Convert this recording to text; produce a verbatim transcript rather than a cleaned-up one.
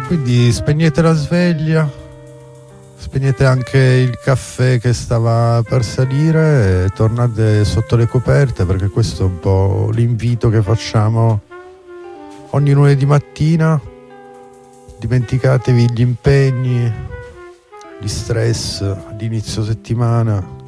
Quindi spegnete la sveglia, spegnete anche il caffè che stava per salire e tornate sotto le coperte, perché questo è un po' l'invito che facciamo ogni lunedì mattina. Dimenticatevi gli impegni, gli stress di inizio settimana